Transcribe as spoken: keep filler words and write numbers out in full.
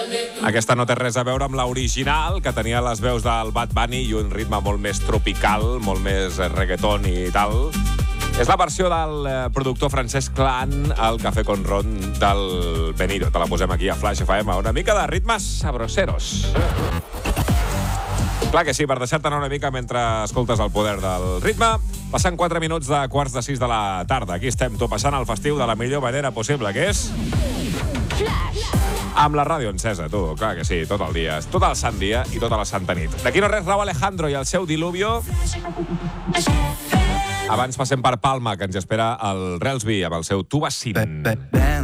Aquesta no té res a veure amb l'original, que tenia les veus del Bad Bunny i un ritme molt més tropical, molt més reggaeton i tal. És la versió del productor Francesc Clan, el Café con Ron del Benito. Te la posem aquí a Flash F M, una mica de ritmes sabroseros. Clar que sí, per deixar-te anar una mica mentre escoltes el poder del ritme. Passen quatre minuts de quarts de sis de la tarda. Aquí estem tot passant el festiu de la millor manera possible, que és... Flash! Amb la ràdio encesa, tu, clar que sí, tot el dia. Tot el sant dia i tota la santa nit. D'aquí no res, Rau Alejandro i el seu Diluvio. Abans passem per Palma, que ens espera el Relsby amb el seu Tu Vacín.